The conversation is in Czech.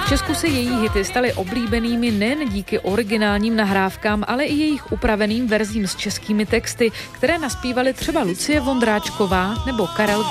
V Česku se její hity staly oblíbenými nejen díky originálním nahrávkám, ale i jejich upraveným verzím s českými texty, které naspívali třeba Lucie Vondráčková nebo Karel